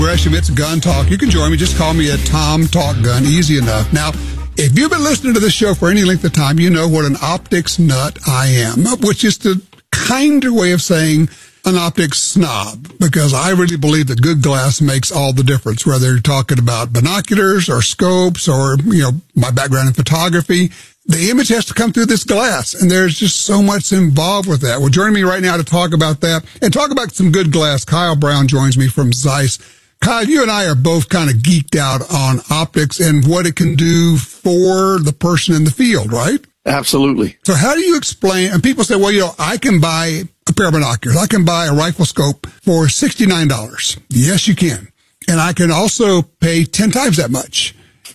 Gresham, it's Gun Talk. You can join me. Just call me at Tom Talk Gun. Easy enough. Now, if you've been listening to this show for any length of time, you know what an optics nut I am, which is the kinder way of saying an optics snob, because I really believe that good glass makes all the difference, whether you're talking about binoculars or scopes or, my background in photography. The image has to come through this glass, and there's just so much involved with that. Well, joining me right now to talk about that and talk about some good glass, Kyle Brown joins me from Zeiss. Kyle, you and I are both kind of geeked out on optics and what it can do for the person in the field, right? Absolutely. So how do you explain, and people say, well, I can buy a pair of binoculars. I can buy a rifle scope for $69. Yes, you can. And I can also pay 10 times that much.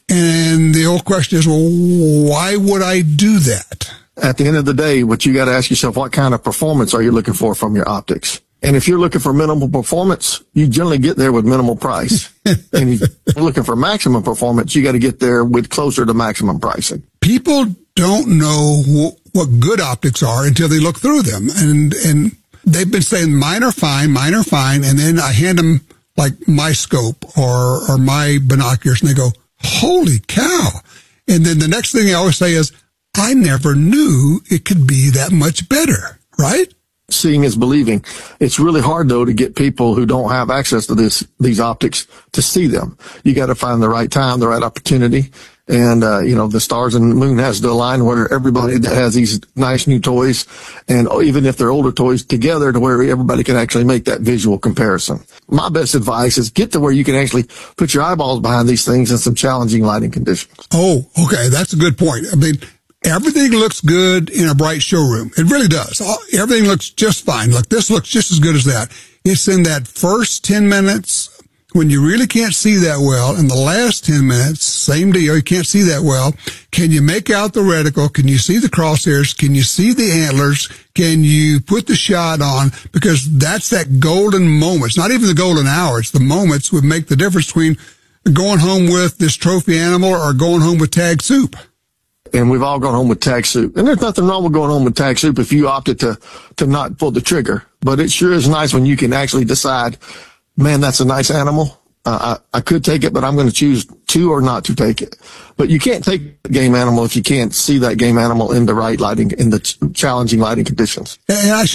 And the old question is, well, why would I do that? At the end of the day, what you got to ask yourself, what kind of performance are you looking for from your optics? And if you're looking for minimal performance, you generally get there with minimal price. And if you're looking for maximum performance, you got to get there with closer to maximum pricing. People don't know what good optics are until they look through them. And they've been saying mine are fine. And then I hand them like my scope or my binoculars and they go, holy cow. And then the next thing I always say is, I never knew it could be that much better, right? Seeing is believing. It's really hard, though, to get people who don't have access to these optics to see them. You got to find the right time, the right opportunity. And, the stars and the moon has to align where everybody that has these nice new toys, and even if they're older toys, together to where everybody can actually make that visual comparison. My best advice is get to where you can actually put your eyeballs behind these things in some challenging lighting conditions. Oh, okay. That's a good point. I mean, everything looks good in a bright showroom. It really does. Everything looks just fine. Look, this looks just as good as that. It's in that first 10 minutes when you really can't see that well. In the last 10 minutes, same deal. You can't see that well. Can you make out the reticle? Can you see the crosshairs? Can you see the antlers? Can you put the shot on? Because that's that golden moment. It's not even the golden hour. It's the moments that make the difference between going home with this trophy animal or going home with tag soup. And we've all gone home with tag soup. And there's nothing wrong with going home with tag soup if you opted to not pull the trigger. But it sure is nice when you can actually decide, man, that's a nice animal. I could take it, but I'm going to choose to or not to take it. But you can't take a game animal if you can't see that game animal in the right lighting, in the challenging lighting conditions. And I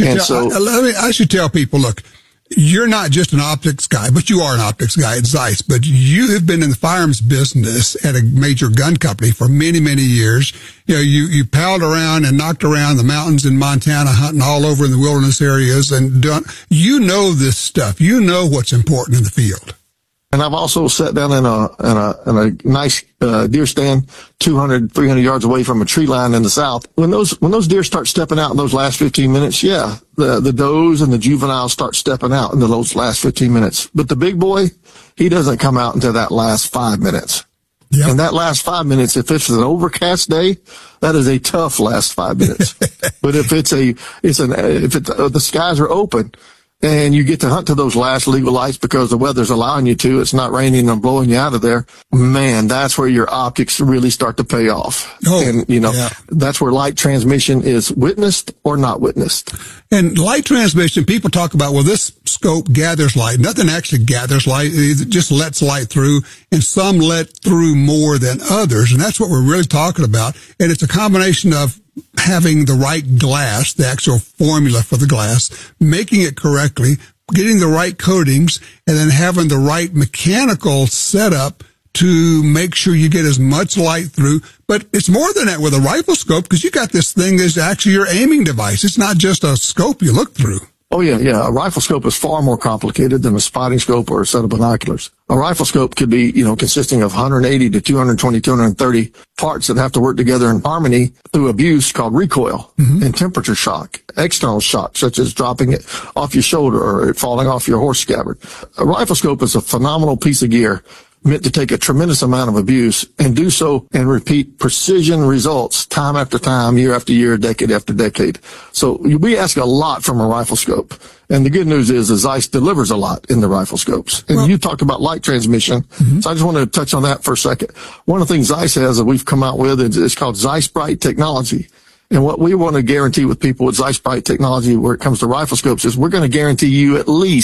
should tell people, look, you're not just an optics guy, but you are an optics guy at Zeiss. But you have been in the firearms business at a major gun company for many, many years. You palled around and knocked around the mountains in Montana, hunting all over in the wilderness areas, and you know this stuff. You know what's important in the field. And I've also sat down in a nice deer stand 200, 300 yards away from a tree line in the south. When those deer start stepping out in those last 15 minutes, the does and the juveniles start stepping out in those last 15 minutes. But the big boy, he doesn't come out until that last 5 minutes. Yep. And that last 5 minutes, if it's an overcast day, that is a tough last 5 minutes. But if the skies are open, and you get to hunt to those last legal lights because the weather's allowing you to, it's not raining and blowing you out of there, man, that's where your optics really start to pay off. Oh, and, that's where light transmission is witnessed or not witnessed. And light transmission, people talk about, well, this scope gathers light. Nothing actually gathers light. It just lets light through, and some let through more than others. And that's what we're really talking about. And it's a combination of having the right glass, the actual formula for the glass, making it correctly, getting the right coatings, and then having the right mechanical setup to make sure you get as much light through. But it's more than that with a rifle scope, because you got this thing that's actually your aiming device. It's not just a scope you look through. Oh, yeah. A rifle scope is far more complicated than a spotting scope or a set of binoculars. A rifle scope could be, consisting of 180 to 220, 230 parts that have to work together in harmony through abuse called recoil and temperature shock, external shock, such as dropping it off your shoulder or it falling off your horse scabbard. A rifle scope is a phenomenal piece of gear meant to take a tremendous amount of abuse and do so and repeat precision results time after time, year after year, decade after decade. So we ask a lot from a rifle scope. And the good news is Zeiss delivers a lot in the rifle scopes. And you talked about light transmission. So I just wanted to touch on that for a second. One of the things Zeiss has that we've come out with is called Zeiss Bright technology. And what we want to guarantee with people with Zeiss Bright technology where it comes to rifle scopes is we're going to guarantee you at least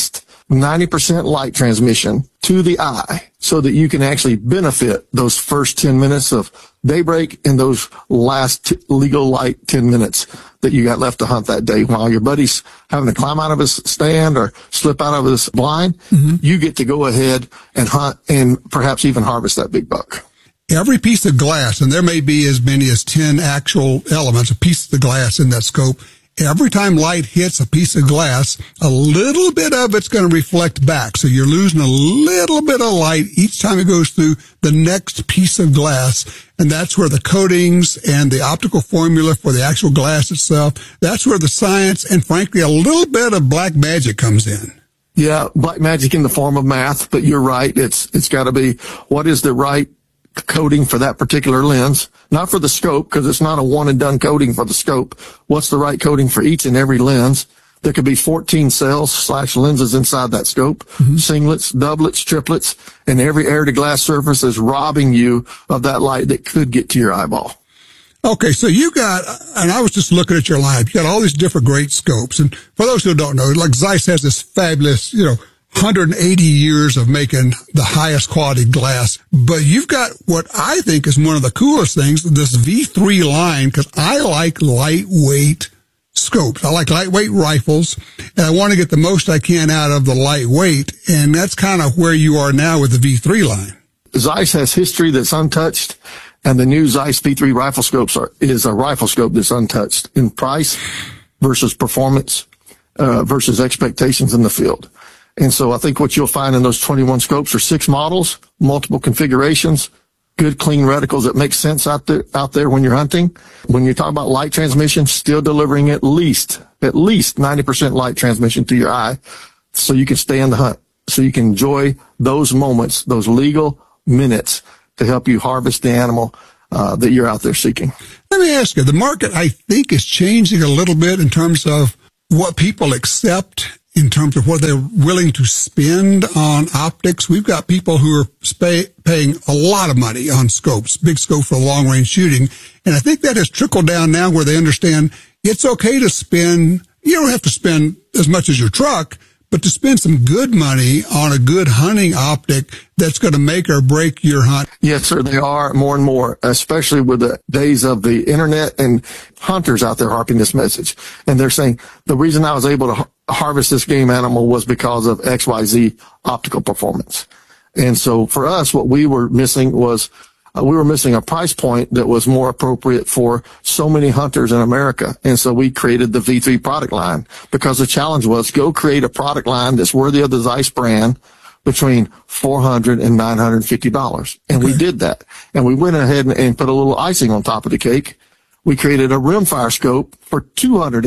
90% light transmission to the eye so that you can actually benefit those first 10 minutes of daybreak and those last legal light 10 minutes that you got left to hunt that day. While your buddy's having to climb out of his stand or slip out of his blind, you get to go ahead and hunt and perhaps even harvest that big buck. Every piece of glass, and there may be as many as 10 actual elements, a piece of glass in that scope, every time light hits a piece of glass, a little bit of it's going to reflect back. So you're losing a little bit of light each time it goes through the next piece of glass. And that's where the coatings and the optical formula for the actual glass itself, that's where the science and, frankly, a little bit of black magic comes in. Yeah, black magic in the form of math, but you're right. It's got to be what is the right coating for that particular lens, not for the scope, because it's not a one and done coating for the scope. What's the right coating for each and every lens? There could be 14 cells / lenses inside that scope, singlets, doublets, triplets, and every air to glass surface is robbing you of that light that could get to your eyeball. Okay, so you got, and I was just looking at your lineup, you got all these different great scopes. And for those who don't know, like Zeiss has this fabulous, 180 years of making the highest quality glass. But you've got what I think is one of the coolest things, this V3 line, because I like lightweight scopes. I like lightweight rifles, and I want to get the most I can out of the lightweight, and that's kind of where you are now with the V3 line. Zeiss has history that's untouched, and the new Zeiss V3 rifle scopes is a rifle scope that's untouched in price versus performance versus expectations in the field. And so I think what you'll find in those 21 scopes are 6 models, multiple configurations, good clean reticles that make sense out there when you're hunting. When you talk about light transmission, still delivering at least 90% light transmission to your eye so you can stay in the hunt, so you can enjoy those moments, those legal minutes to help you harvest the animal that you're out there seeking. Let me ask you, the market, I think, is changing a little bit in terms of what people accept, in terms of what they're willing to spend on optics. We've got people who are paying a lot of money on scopes, big scopes for long-range shooting. And I think that has trickled down now where they understand it's okay to spend, you don't have to spend as much as your truck, but to spend some good money on a good hunting optic that's going to make or break your hunt. Yes, sir, they are more and more, especially with the days of the internet and hunters out there harping this message. And they're saying the reason I was able to harvest this game animal was because of XYZ optical performance. And so for us, what we were missing was we were missing a price point that was more appropriate for so many hunters in America. And so we created the V3 product line because the challenge was go create a product line that's worthy of the Zeiss brand between $400 and $950. And we did that. And we went ahead and put a little icing on top of the cake. We created a rimfire scope for $200